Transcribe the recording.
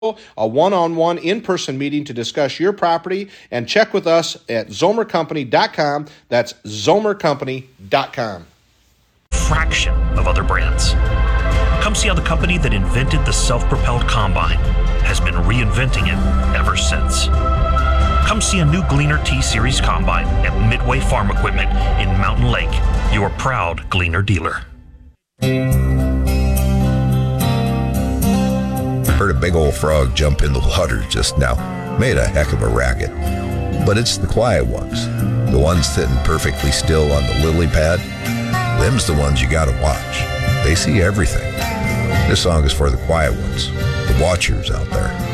a one-on-one in-person meeting to discuss your property, and check with us at zomercompany.com. That's zomercompany.com. Fraction of other brands. Come see how the company that invented the self-propelled combine has been reinventing it ever since. Come see a new Gleaner T-Series combine at Midway Farm Equipment in Mountain Lake, your proud Gleaner dealer. Heard a big old frog jump in the water just now. Made a heck of a racket. But it's the quiet ones. The ones sitting perfectly still on the lily pad. Them's the ones you gotta watch. They see everything. This song is for the quiet ones, the watchers out there.